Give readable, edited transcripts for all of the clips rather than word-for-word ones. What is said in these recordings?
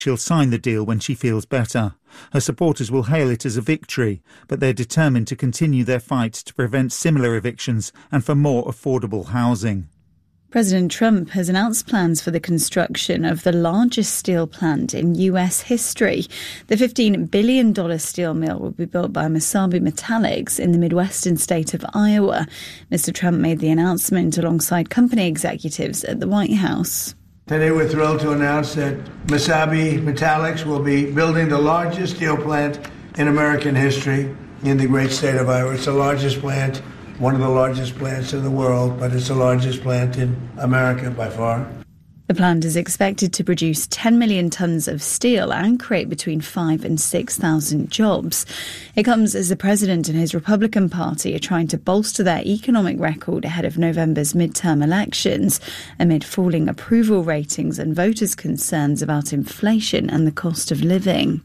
She'll sign the deal when she feels better. Her supporters will hail it as a victory, but they're determined to continue their fight to prevent similar evictions and for more affordable housing. President Trump has announced plans for the construction of the largest steel plant in US history. The $15 billion steel mill will be built by Mesabi Metallics in the Midwestern state of Iowa. Mr. Trump made the announcement alongside company executives at the White House. Today we're thrilled to announce that Mesabi Metallics will be building the largest steel plant in American history in the great state of Iowa. It's the largest plant, one of the largest plants in the world, but it's the largest plant in America by far. The plant is expected to produce 10 million tonnes of steel and create between 5,000 and 6,000 jobs. It comes as the president and his Republican Party are trying to bolster their economic record ahead of November's midterm elections, amid falling approval ratings and voters' concerns about inflation and the cost of living.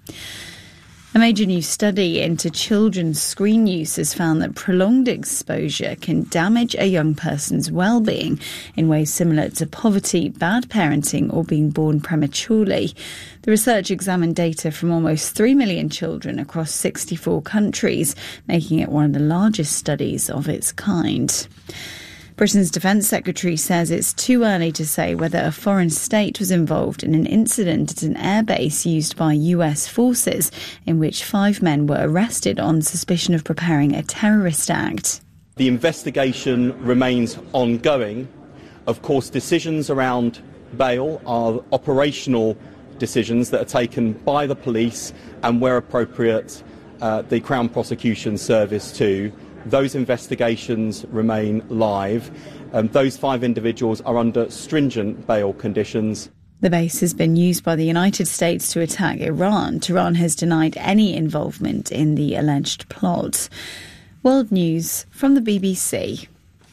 A major new study into children's screen use has found that prolonged exposure can damage a young person's well-being in ways similar to poverty, bad parenting or being born prematurely. The research examined data from almost 3 million children across 64 countries, making it one of the largest studies of its kind. Britain's Defence Secretary says it's too early to say whether a foreign state was involved in an incident at an airbase used by US forces in which 5 men were arrested on suspicion of preparing a terrorist act. The investigation remains ongoing. Of course, decisions around bail are operational decisions that are taken by the police and, where appropriate, the Crown Prosecution Service too. Those investigations remain live. Those 5 individuals are under stringent bail conditions. The base has been used by the United States to attack Iran. Tehran has denied any involvement in the alleged plot. World News from the BBC.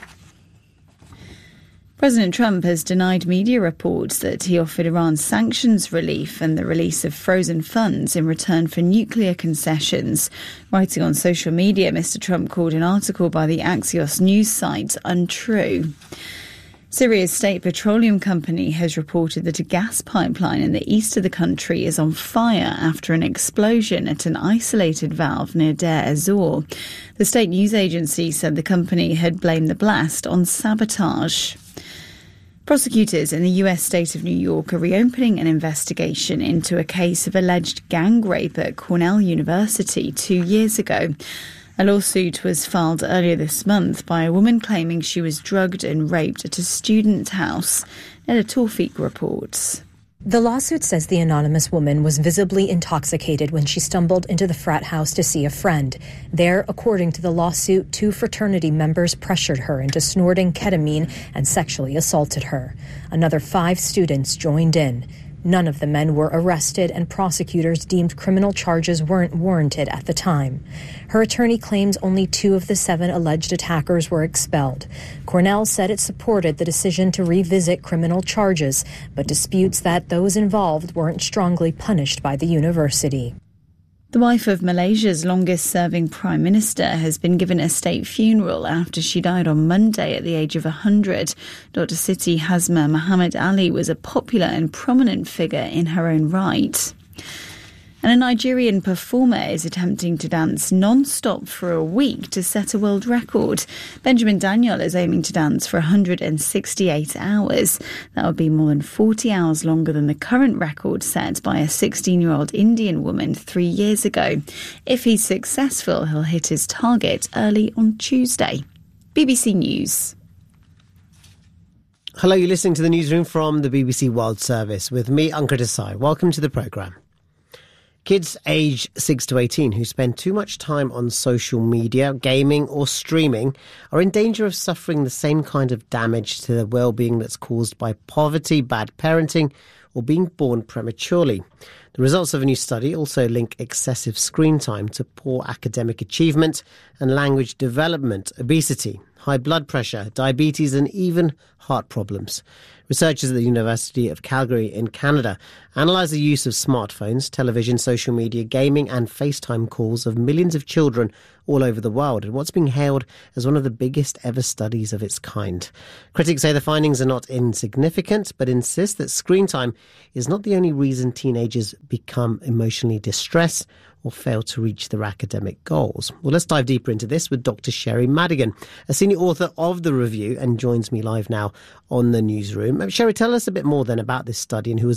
President Trump has denied media reports that he offered Iran sanctions relief and the release of frozen funds in return for nuclear concessions. Writing on social media, Mr. Trump called an article by the Axios news site untrue. Syria's state petroleum company has reported that a gas pipeline in the east of the country is on fire after an explosion at an isolated valve near Deir ez-Zor. The state news agency said the company had blamed the blast on sabotage. Prosecutors in the US state of New York are reopening an investigation into a case of alleged gang rape at Cornell University 2 years ago. A lawsuit was filed earlier this month by a woman claiming she was drugged and raped at a student house. Neda Tawfiq reports. The lawsuit says the anonymous woman was visibly intoxicated when she stumbled into the frat house to see a friend. There, according to the lawsuit, 2 fraternity members pressured her into snorting ketamine and sexually assaulted her. Another 5 students joined in. None of the men were arrested, and prosecutors deemed criminal charges weren't warranted at the time. Her attorney claims only 2 of the 7 alleged attackers were expelled. Cornell said it supported the decision to revisit criminal charges, but disputes that those involved weren't strongly punished by the university. The wife of Malaysia's longest-serving Prime Minister has been given a state funeral after she died on Monday at the age of 100. Dr. Siti Hasma Muhammad Ali was a popular and prominent figure in her own right. And a Nigerian performer is attempting to dance non-stop for a week to set a world record. Benjamin Daniel is aiming to dance for 168 hours. That would be more than 40 hours longer than the current record set by a 16-year-old Indian woman 3 years ago. If he's successful, he'll hit his target early on Tuesday. BBC News. Hello, you're listening to the newsroom from the BBC World Service with me, Ankar Desai. Welcome to the programme. Kids aged 6 to 18 who spend too much time on social media, gaming or streaming are in danger of suffering the same kind of damage to their well-being that's caused by poverty, bad parenting or being born prematurely. The results of a new study also link excessive screen time to poor academic achievement and language development, obesity, high blood pressure, diabetes and even heart problems. Researchers at the University of Calgary in Canada analysed the use of smartphones, television, social media, gaming and FaceTime calls of millions of children all over the world in what's being hailed as one of the biggest ever studies of its kind. Critics say the findings are not insignificant, but insist that screen time is not the only reason teenagers become emotionally distressed or fail to reach their academic goals. Well, let's dive deeper into this with Dr. Sherry Madigan, a senior author of the review and joins me live now on the newsroom. Sherry, tell us a bit more then about this study and who was